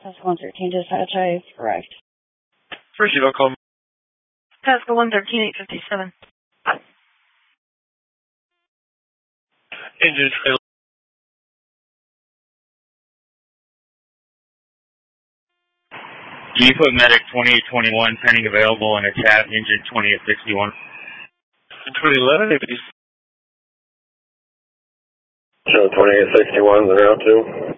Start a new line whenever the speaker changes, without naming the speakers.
Pascal 113 dispatch, I correct.
First you call
Pascal 113, 857.
engine trailer.
Can you put medic 2821 pending available and a chat engine 2861?
2011,
Show 2861, the route 2.